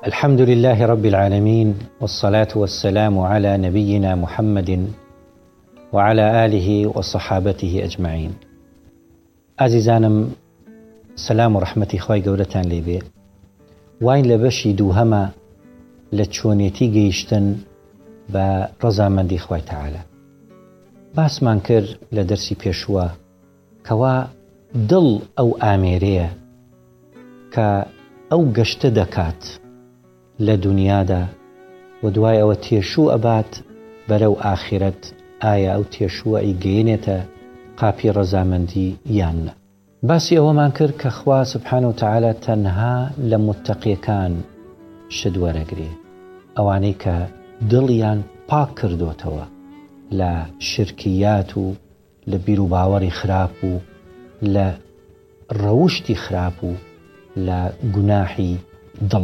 الحمد لله رب العالمين والصلاة والسلام على نبينا محمد وعلى آله وصحابته أجمعين. عزيزانم سلام ورحمة خوای گەورەتان لێبێ. واین لە بەشی دووهەمە لە چۆنێتی گەیشتن بە ڕەزامەندی خوای تەعالە. باسمان کرد لە دەرسی پێشوە کەوا دڵ ئەو ئامێرەیە کە ئەو گەشتە دەکات لە دنیادا و دوای ئەوە تێشوو ئەبات بەرەو ئاخرەت، ئایا ئەو تێشووە ئیگەێنێتە قاپی ڕەزامەندی یان نە. باسی ئەوەمان کرد کە خوا سبحانه وتعالى تەنها لە متەقیەکان شت وەرەگرێ، ئەوانەی کە دڵیان پاک کردوتەوە لە شرکیات و لە بیر و باوەڕی خراپ و لە ڕەوشتی خراپ و لە گوناحی دڵ.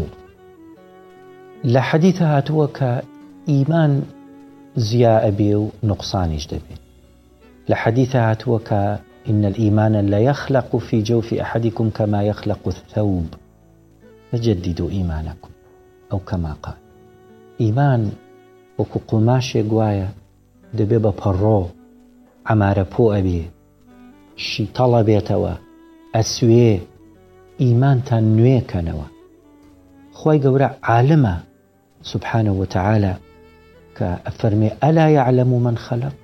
لە حەدیثە هاتووە کە ئیمان زیا ئەبێ و نوقسانیش دەبێت. لە حەدیثە هاتووە کە إن الإيمان لا يخلق في جوف أحدكم كما يخلق الثوب فجددوا إيمانكم أو كما قال. إيمان وەکو قوماشێک وایە دەبێ بە پەڕۆ عەمارە پۆ ئەبێ، شیتەڵە بێتەوە، ئەسوێ، ئیمانتان نوێکەنەوە. خوای گەورە عالمە سبحانه وتعالى کە ئەفەرمێ ئەلا يعلم من خلق،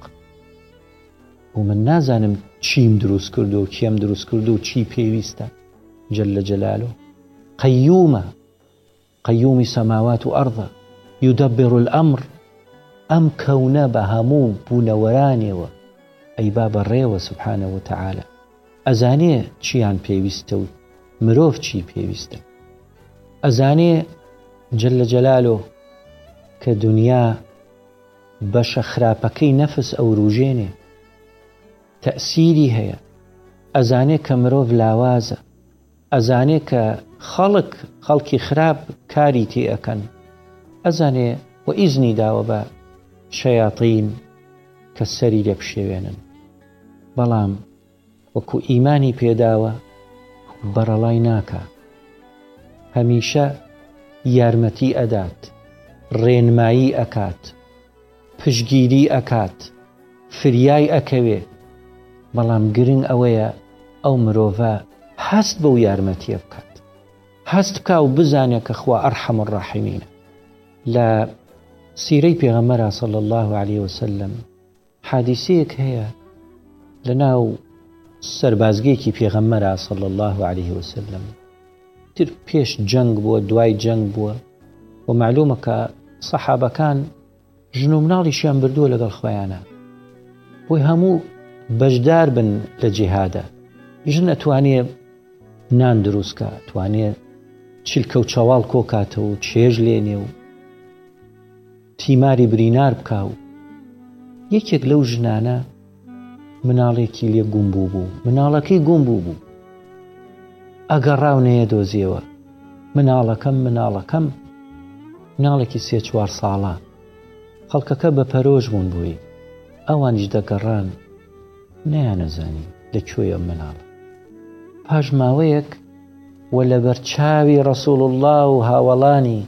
و من نازانم چیم دروست کردو و چیم دروست کردو و چی پێویستە. جل جلاله قیومە، قیومی سەماوات و ئەڕضە، يدبر الأمر، ئەم کەونە بە هەموو بوونەوەرانێوە ئەی با بەڕێوە سبحانه وتعالى. ئەزانێ چیان پێویستە و مرۆڤ چی پێویستە. ئەزانێ جل جلاله کە دنیا بەشە خراپەکەی نەفس ئەو ڕوژێنێ تەئسیری هەیە. ئەزانێ کە مرۆڤ لاوازە، ئەزانێ کە خەڵکی خراپ کاری تێ ئەکەن، ئەزانێ و ئیزنی داوە بە شەیاطین کە سەری لێ بشێوێنن. بەڵام وەکو ئیمانی پێداوە بەرەڵای ناکە، هەمیشە یارمەتی ئەدات، ڕێنمایی ئەکات، پشگیری ئەکات، فریای ئەکەوێ. بەڵام گرنگ ئەوەیە ئەو مرۆڤە هەست بەو یارمەتیە بکات، هەست بکا و بزانێت کە خوا ئەرحەم الراحیمینە. لە سیرەی پێغەمبەرە صلی الله عليه وسلم حادیسەیەک هەیە لە ناو سەربازگەیەکی پێغەمبەرە صلی الله عليه وسلم. تر پێش جەنگ بووە، دوای جەنگ بووە و معلومە کە سەحابەکان ژن و مناڵیشیان بردووە لەگەڵ خۆیانە بۆی هەموو بەشدار بن لە جیهادە. ژن ئەتوانێ نان دروستکە، توانێ چیلکە و چاواڵ کۆکاتەوە و چێژ لێنێ و تیماری برینار بکا و یەکێک لەو ژنانە مناڵێکی لێ گوم بوو، مناڵەکەی گوم بوو، ئەگەڕاو نەیە دۆزیەوە. مناڵەکەم مناڵێکی 3-4 ساڵە. خەڵکەکە بە پەرۆژ بوون بووی، ئەوانیش دەگەڕان نەیانەزانی لەکوێیە مناڵە. پاش ماوەیەک وە لە بەرچاوی ڕەسوڵ الله و هاوڵانی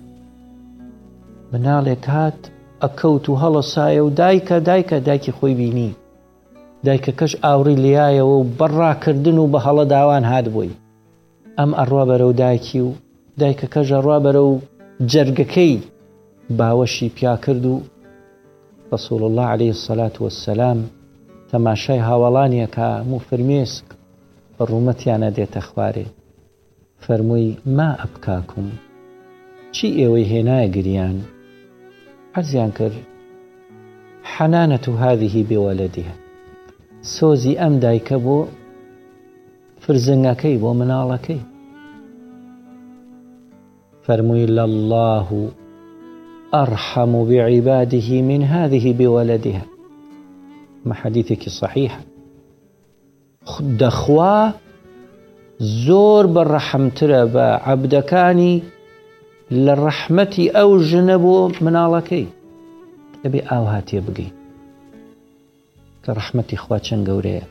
مناڵێک هات ئەکەوت و هەڵەسایە و دایکە خۆی بینی. دایکەکەش ئاوڕی لێایەوە و بەڕاکردن و بە هەڵە داوان هات بووی. ئەم ئەڕوا بەرەو دایکی و دایکەکەش ئەڕوا بەرەو جەرگەکەی باوەشی پیا کرد و ڕەسوڵ الله عليه الصلاة والسلام تەماشای هاوڵانیەکە و فرمێسک ڕوومەتیانە دێتە خوارێ. فەرمووی ما ئەبکاکم، چی ئێوەی هێنایە گریان؟ عەرزیان کرد حەنانەت هذه بوەلەدیها، سۆزی ئەم دایکە بۆ فرزنگەکەی، بۆ مناڵەکەی. فەرمووی لله أرحم بعباده من هذه بولدها. ما حديثك صحيح. دەخوا زۆر بەڕەحمترە بە عەبدەکانی لە ڕەحمەتی ئەو ژنە بۆ مناڵەکەی. دەبێ ئاو هاتیە بگەین کە ڕەحمەتی خوا چەند گەورەیە.